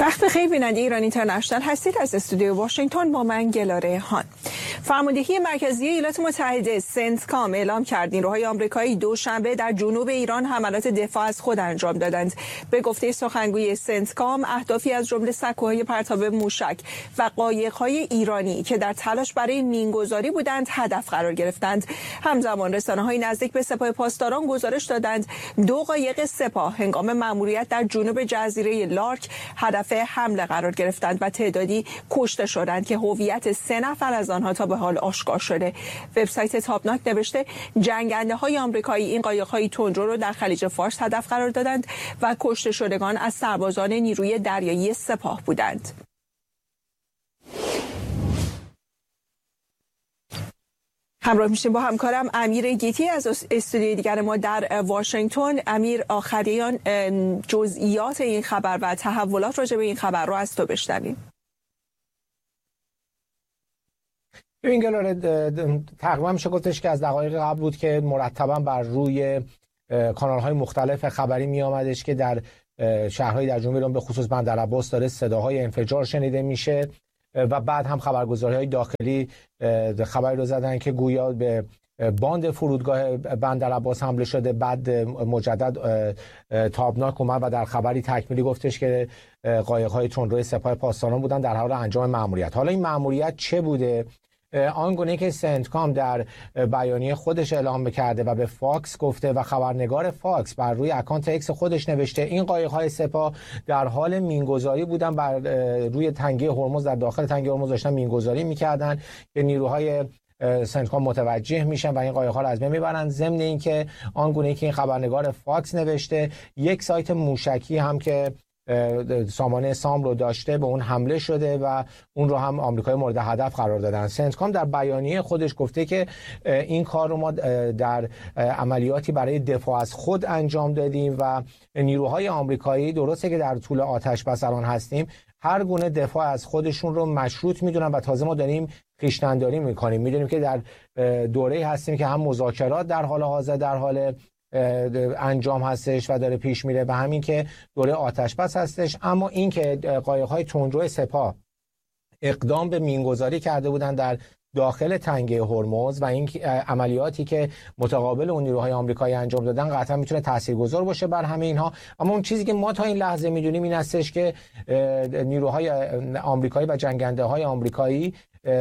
وقت بخیر بیننده ایران اینترنشنال هستید. از استودیو واشنگتن با من گلاره هان. فرماندهی مرکزی ایالات متحده سنتکام اعلام کرد نیروهای آمریکایی دوشنبه در جنوب ایران حملات دفاع از خود انجام دادند. به گفته سخنگوی سنتکام اهدافی از جمله سکوهای پرتاب موشک و قایق‌های ایرانی که در تلاش برای مینگذاری بودند هدف قرار گرفتند. همزمان رسانه‌های نزدیک به سپاه پاسداران گزارش دادند 2 قایق سپاه هنگام مأموریت در جنوب جزیره لارک هدف حمله قرار گرفتند و تعدادی کشته شدند که هویت 3 نفر از آنها تا به حال آشکار شده. وبسایت تابناک نوشته جنگنده‌های آمریکایی این قایق‌های تندرو رو در خلیج فارس هدف قرار دادند و کشته شدگان از سربازان نیروی دریایی سپاه بودند. همراه میشیم با همکارم امیر گیتی از استودیوی دیگر ما در واشنگتن. امیر، آخریان جزئیات این خبر و تحولات راجع به این خبر رو از تو بشنویم. این گلاره تقریبا میشه گفتش که از دقایق قبل بود که مرتبا بر روی کانال‌های مختلف خبری می آمدش که در شهرهای در جنوب ایران به خصوص بندرعباس داره صداهای انفجار شنیده میشه و بعد هم خبرگزاری‌های داخلی خبری رو زدن که گویا به باند فرودگاه بندرعباس حمله شده. بعد مجدد تابناک اومد و در خبری تکمیلی گفتش که قایق‌های تندروی سپاه پاسداران بودن در حال انجام مأموریت. حالا این مأموریت چه بوده؟ آنگونه که سنتکام در بیانیه خودش اعلام کرده و به فاکس گفته و خبرنگار فاکس بر روی اکانت اکس خودش نوشته این قایق‌های سپاه در حال مینگذاری بودن بر روی تنگه هرمز، در داخل تنگه هرمز داشتن مینگذاری می‌کردن که نیروهای سنتکام متوجه میشن و این قایق‌ها رو از بین میبرن. ضمن اینکه آنگونه که این خبرنگار فاکس نوشته یک سایت موشکی هم که سامانه سام رو داشته به اون حمله شده و اون رو هم آمریکای مورد هدف قرار دادن. سنتکام در بیانیه خودش گفته که این کار رو ما در عملیاتی برای دفاع از خود انجام دادیم و نیروهای آمریکایی درسته که در طول آتش بس الان هستیم هر گونه دفاع از خودشون رو مشروط میدونن و تازه ما داریم خویشتن‌داری میکنیم. میدونیم که در دوره هستیم که هم مذاکرات در حال حاضر در حال انجام هستش و داره پیش میره و همین که دوره آتش بس هستش. اما این که قایق‌های تندرو سپاه اقدام به مینگذاری کرده بودن در داخل تنگه هرمز و این عملیاتی که متقابل اون نیروهای آمریکایی انجام دادن قطعا میتونه تاثیرگذار باشه بر همه اینها. اما اون چیزی که ما تا این لحظه میدونیم این هستش که نیروهای آمریکایی و جنگنده‌های آمریکایی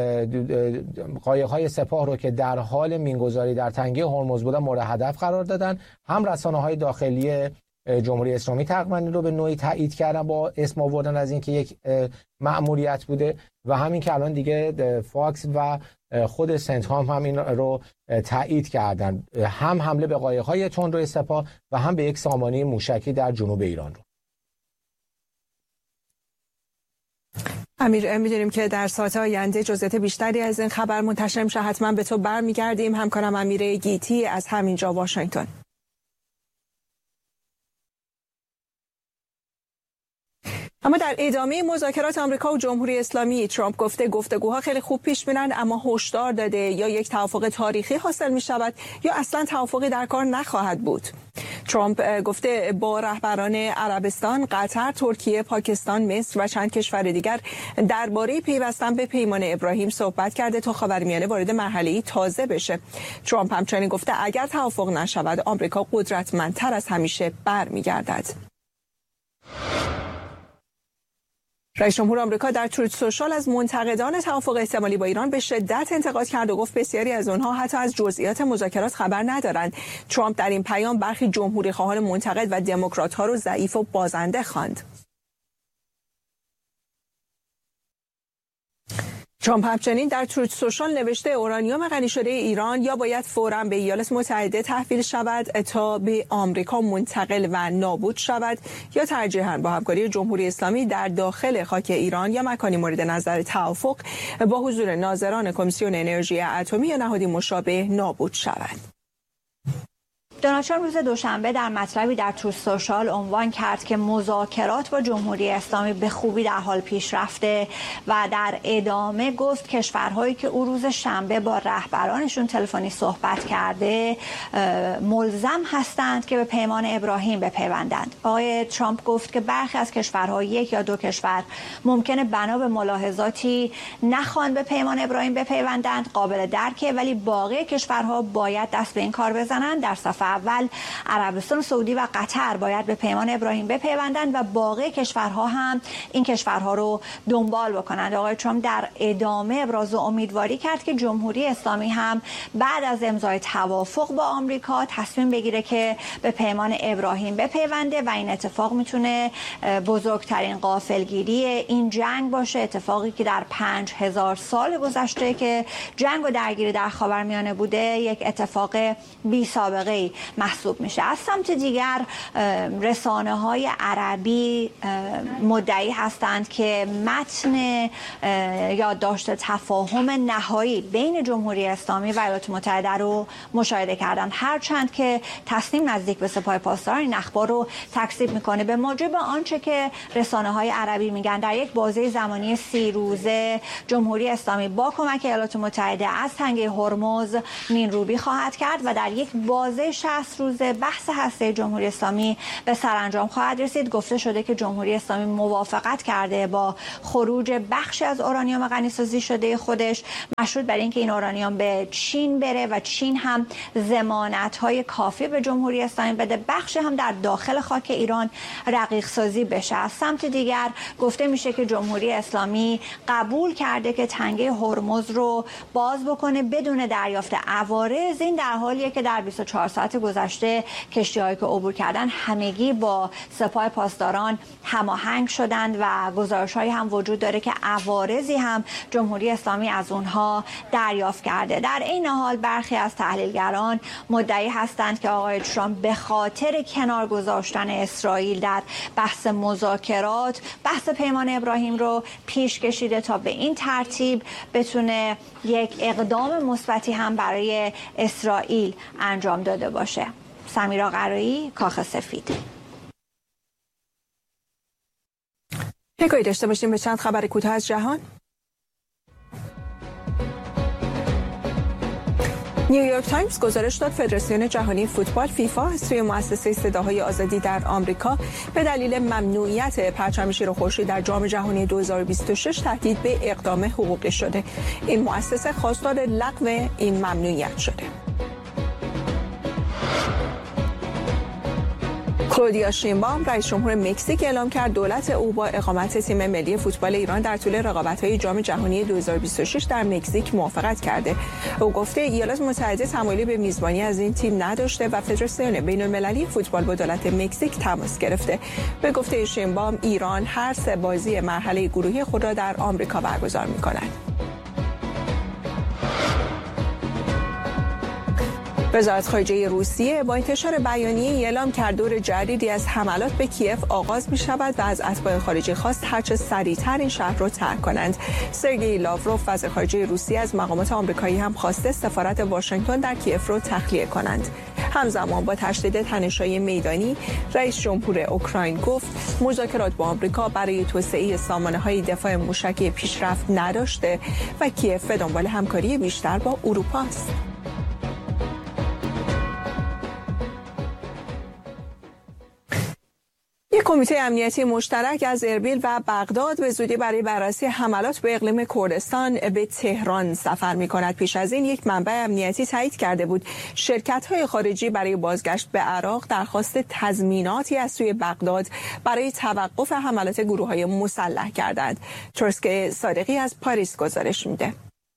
قایق‌های سپاه رو که در حال مینگذاری در تنگه هرمز بودن مورد هدف قرار دادن. هم رسانه‌های داخلی جمهوری اسلامی تقریبا رو به نوعی تایید کردن با اسم آوردن از اینکه یک مأموریت بوده و همین که الان دیگه فاکس و خود سنتکام هم این رو تایید کردن، هم حمله به قایق‌های تندروی سپاه و هم به یک سامانه موشکی در جنوب ایران رو. امیر، می‌دونیم که در ساعات آینده جزئیات بیشتری از این خبر منتشر میشه. حتما به تو برمیگردیم. همکارم امیر گیتی از همینجا واشنگتن. اما در ادامه مذاکرات آمریکا و جمهوری اسلامی ترامپ گفته گفتگوها خیلی خوب پیش میرن اما هشدار داده یا یک توافق تاریخی حاصل می شود یا اصلا توافقی در کار نخواهد بود. ترامپ گفته با رهبران عربستان، قطر، ترکیه، پاکستان، مصر و چند کشور دیگر درباره پیوستن به پیمان ابراهیم صحبت کرده تا خاورمیانه وارد مرحله‌ای تازه بشه. ترامپ همچنین گفته اگر توافق نشود آمریکا قدرتمندتر از همیشه برمیگردد. رئیس جمهور آمریکا در تروت سوشال از منتقدان توافق احتمالی با ایران به شدت انتقاد کرد و گفت بسیاری از آنها حتی از جزئیات مذاکرات خبر ندارند. ترامپ در این پیام برخی جمهوری خواهان منتقد و دموکرات‌ها را ضعیف و بازنده خواند. ترامپ همچنین در تروت سوشال نوشته اورانیوم غنی شده ایران یا باید فوراً به ایالات متحده تحویل شود تا به آمریکا منتقل و نابود شود یا ترجیحاً با همکاری جمهوری اسلامی در داخل خاک ایران یا مکانی مورد نظر توافق با حضور ناظران کمیسیون انرژی اتمی یا نهادی مشابه نابود شود. دونالد ترامپ روز دوشنبه در مطلبی در تروث سوشال عنوان کرد که مذاکرات با جمهوری اسلامی به خوبی در حال پیش رفته و در ادامه گفت کشورهایی که او روز شنبه با رهبرانشون تلفنی صحبت کرده ملزم هستند که به پیمان ابراهیم بپیوندند. آقای ترامپ گفت که برخی از کشورها، یک یا دو کشور، ممکنه بنا به ملاحظاتی نخوان به پیمان ابراهیم بپیوندند، قابل درکه، ولی باقی کشورها باید دست به این کار بزنند. در صف اول عربستان سعودی و قطر باید به پیمان ابراهیم بپیوندند و باقی کشورها هم این کشورها رو دنبال بکنند. آقای ترامپ در ادامه ابراز امیدواری کرد که جمهوری اسلامی هم بعد از امضای توافق با آمریکا تصمیم بگیره که به پیمان ابراهیم بپیونده و این اتفاق میتونه بزرگترین غافلگیری این جنگ باشه، اتفاقی که در 5000 سال گذشته که جنگ و درگیری در خاورمیانه بوده یک اتفاق بی سابقه ای محسوب میشه. از سمت دیگر رسانه‌های عربی مدعی هستند که متن یادداشت تفاهم نهایی بین جمهوری اسلامی و ایالات متحده رو مشاهده کردند، هرچند که تصمیم نزدیک به سپاه پاسداران این اخبار رو تکذیب میکنه. به موجب آنچه که رسانه‌های عربی میگن در یک بازه زمانی 30 روزه جمهوری اسلامی با کمک ایالات متحده از تنگه هرمز مین‌روبی خواهد کرد و در یک بازه 60 روزه بحث هسته جمهوری اسلامی به سرانجام خواهد رسید. گفته شده که جمهوری اسلامی موافقت کرده با خروج بخشی از اورانیوم غنی‌سازی شده خودش، مشروط بر اینکه این اورانیوم به چین بره و چین هم ضمانت‌های کافی به جمهوری اسلامی بده، بخشی هم در داخل خاک ایران رقیق سازی بشه. از سمت دیگر گفته میشه که جمهوری اسلامی قبول کرده که تنگه هرمز رو باز بکنه بدون دریافت عوارض. این در حالیه که در 24 ساعت گذشته کشتی‌هایی که عبور کردن همگی با سپاه پاسداران هماهنگ شدند و گزارش‌هایی هم وجود داره که عوارضی هم جمهوری اسلامی از اونها دریافت کرده. در این حال برخی از تحلیلگران مدعی هستند که آقای ترامپ به خاطر کنار گذاشتن اسرائیل در بحث مذاکرات بحث پیمان ابراهیم رو پیش کشیده تا به این ترتیب بتونه یک اقدام مثبتی هم برای اسرائیل انجام داده باشه. سمیرا قرایی، کاخ سفید. یکایی داشته باشیم به چند خبر کوتاه از جهان. نیویورک تایمز گزارش داد فدراسیون جهانی فوتبال فیفا از سوی مؤسسه صداهای آزادی در آمریکا به دلیل ممنوعیت پرچم شیر و خورشید در جام جهانی 2026 تهدید به اقدام حقوقی شده. این مؤسسه خواستار لغو این ممنوعیت شده. کلودیا شینبام رئیس جمهور مکزیک اعلام کرد دولت او با اقامت تیم ملی فوتبال ایران در طول رقابت‌های جام جهانی 2026 در مکزیک موافقت کرده. او گفته ایالات متحده تمایلی به میزبانی از این تیم نداشته و فدراسیون بین‌المللی فوتبال با دولت مکزیک تماس گرفته. به گفته شینبام ایران هر سه بازی مرحله گروهی خود را در آمریکا برگزار می‌کند. وزارت خارجه روسیه با انتشار بیانیه‌ای اعلام کرد دور جدیدی از حملات به کیف آغاز می‌شود و از اتباع خارجی خواست هرچه سریعتر این شهر را ترک کنند. سرگئی لاوروف وزیر خارجه روسیه از مقامات آمریکایی هم خواسته سفارت واشنگتن در کیف را تخلیه کنند. همزمان با تشدید تنش‌های میدانی، رئیس جمهور اوکراین گفت مذاکرات با آمریکا برای توسعه سامانه‌های دفاع موشکی پیشرفت نداشته و کیف به دنبال همکاری بیشتر با اروپا است. یک کمیته امنیتی مشترک از اربیل و بغداد به زودی برای بررسی حملات به اقلیم کردستان به تهران سفر می‌کند. پیش از این یک منبع امنیتی تایید کرده بود شرکت‌های خارجی برای بازگشت به عراق درخواست تضمیناتی از سوی بغداد برای توقف حملات گروه‌های مسلح کردند. ترسک صادقی از پاریس گزارش میده.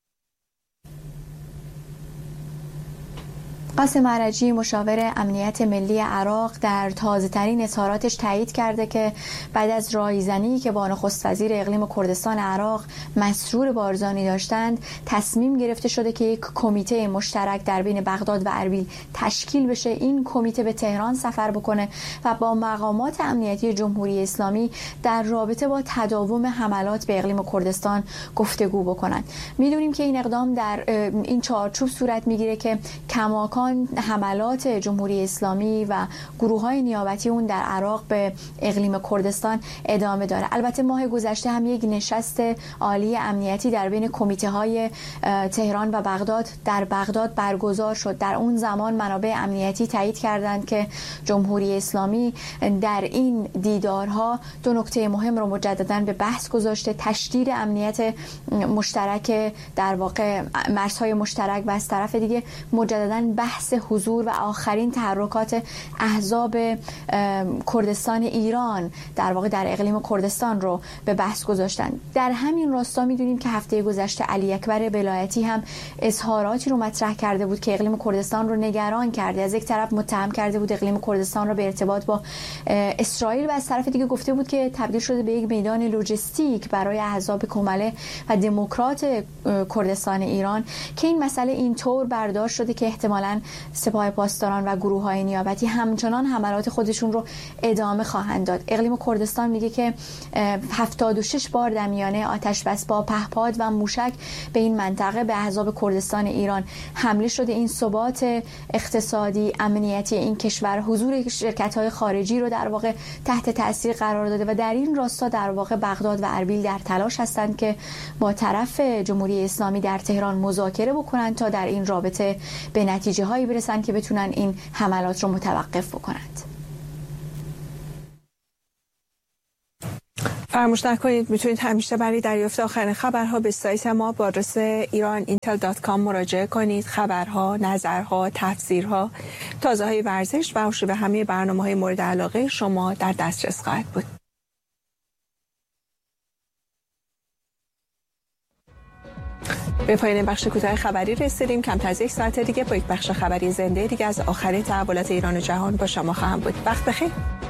قاسم عرجی مشاور امنیت ملی عراق در تازه‌ترین اظهاراتش تایید کرده که بعد از رایزنی که با نخست وزیر اقلیم کردستان عراق مسرور بارزانی داشتند تصمیم گرفته شده که یک کمیته مشترک در بین بغداد و اربیل تشکیل بشه. این کمیته به تهران سفر بکنه و با مقامات امنیتی جمهوری اسلامی در رابطه با تداوم حملات به اقلیم کردستان گفتگو بکنن. میدونیم که این اقدام در این چارچوب صورت میگیره که کماکان الان حملات جمهوری اسلامی و گروه‌های نیابتی اون در عراق به اقلیم کردستان ادامه داره. البته ماه گذشته هم یک نشست عالی امنیتی در بین کمیته‌های تهران و بغداد در بغداد برگزار شد. در اون زمان منابع امنیتی تایید کردند که جمهوری اسلامی در این دیدارها دو نکته مهم رو مجدداً به بحث گذاشته: تشدید امنیت مشترک، در واقع مرزهای مشترک، و از طرف دیگه مجدداً بحث حضور و آخرین تحرکات احزاب کردستان ایران در واقع در اقلیم کردستان رو به بحث گذاشتن. در همین راستا میدونیم که هفته گذشته علی اکبر ولایتی هم اظهاراتی رو مطرح کرده بود که اقلیم کردستان رو نگران کرده. از یک طرف متهم کرده بود اقلیم کردستان رو به ارتباط با اسرائیل و از طرف دیگه گفته بود که تبدیل شده به یک میدان لوجستیک برای احزاب کماله و دموکرات کردستان ایران، که این مسئله اینطور برداشت شده که احتمالاً سپاه پاسداران و گروه‌های نیابتی همچنان حملات خودشون رو ادامه خواهند داد. اقلیم کردستان میگه که 76 بار در میانه آتش‌بس با پهپاد و موشک به این منطقه، به احزاب کردستان ایران حمله شده. این ثبات اقتصادی، امنیتی این کشور، حضور شرکت‌های خارجی رو در واقع تحت تاثیر قرار داده و در این راستا در واقع بغداد و اربیل در تلاش هستند که با طرف جمهوری اسلامی در تهران مذاکره بکنند تا در این رابطه به نتیجه هایی برسن که بتونن این حملات رو متوقف بکنند. فراموش نکنید میتونید همیشه برای دریافت آخرین خبرها به سایت ما با آدرس iran.intel.com مراجعه کنید. خبرها، نظرها، تفسیرها، تازه‌های ورزش و آرشیو همه برنامه‌های مورد علاقه شما در دسترس خواهد بود. به پایان بخش کوتاه خبری رسیدیم. کمتر از یک ساعت دیگه با یک بخش خبری زنده دیگه از آخرین تحولات ایران و جهان با شما خواهم بود. وقت بخیر.